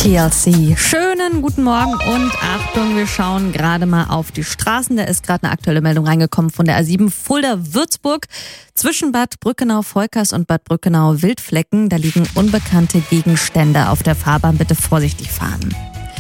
TLC. Schönen guten Morgen und Achtung, wir schauen gerade mal auf die Straßen. Da ist gerade eine aktuelle Meldung reingekommen von der A7 Fulda-Würzburg. Zwischen Bad Brückenau-Volkers und Bad Brückenau-Wildflecken, da liegen unbekannte Gegenstände auf der Fahrbahn. Bitte vorsichtig fahren.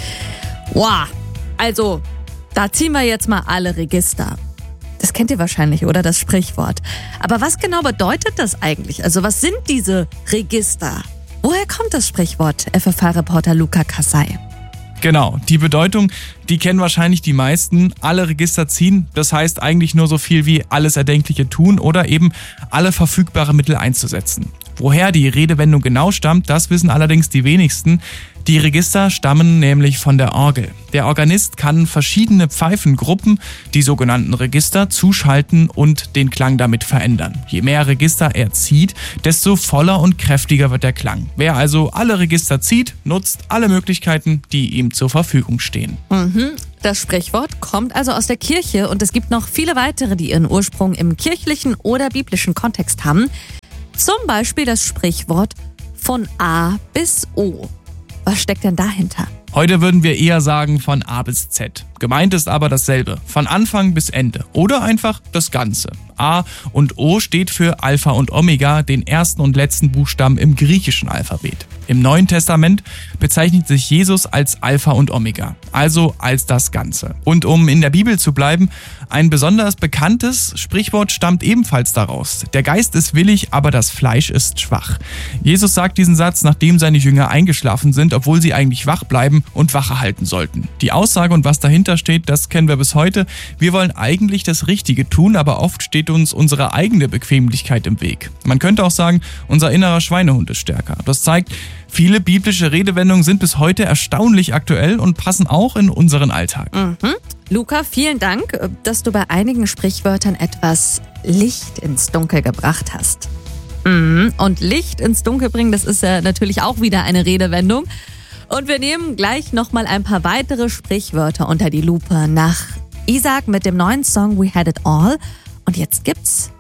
Wow, also da ziehen wir jetzt mal alle Register. Das kennt ihr wahrscheinlich, oder? Das Sprichwort. Aber was genau bedeutet das eigentlich? Also was sind diese Register? Woher kommt das Sprichwort? FFH-Reporter Luca Kassai. Genau, die Bedeutung, die kennen wahrscheinlich die meisten. Alle Register ziehen, das heißt eigentlich nur so viel wie alles Erdenkliche tun oder eben alle verfügbare Mittel einzusetzen. Woher die Redewendung genau stammt, das wissen allerdings die wenigsten. Die Register stammen nämlich von der Orgel. Der Organist kann verschiedene Pfeifengruppen, die sogenannten Register, zuschalten und den Klang damit verändern. Je mehr Register er zieht, desto voller und kräftiger wird der Klang. Wer also alle Register zieht, nutzt alle Möglichkeiten, die ihm zur Verfügung stehen. Das Sprichwort kommt also aus der Kirche und es gibt noch viele weitere, die ihren Ursprung im kirchlichen oder biblischen Kontext haben. Zum Beispiel das Sprichwort von A bis O. Was steckt denn dahinter? Heute würden wir eher sagen von A bis Z. Gemeint ist aber dasselbe, von Anfang bis Ende oder einfach das Ganze. A und O steht für Alpha und Omega, den ersten und letzten Buchstaben im griechischen Alphabet. Im Neuen Testament bezeichnet sich Jesus als Alpha und Omega, also als das Ganze. Und um in der Bibel zu bleiben, ein besonders bekanntes Sprichwort stammt ebenfalls daraus. Der Geist ist willig, aber das Fleisch ist schwach. Jesus sagt diesen Satz, nachdem seine Jünger eingeschlafen sind, obwohl sie eigentlich wach bleiben und Wache halten sollten. Die Aussage und was dahinter steht, das kennen wir bis heute. Wir wollen eigentlich das Richtige tun, aber oft steht uns unsere eigene Bequemlichkeit im Weg. Man könnte auch sagen, unser innerer Schweinehund ist stärker. Das zeigt, viele biblische Redewendungen sind bis heute erstaunlich aktuell und passen auch in unseren Alltag. Luca, vielen Dank, dass du bei einigen Sprichwörtern etwas Licht ins Dunkel gebracht hast. Und Licht ins Dunkel bringen, das ist ja natürlich auch wieder eine Redewendung. Und wir nehmen gleich nochmal ein paar weitere Sprichwörter unter die Lupe nach Isaac mit dem neuen Song We Had It All. Und jetzt gibt's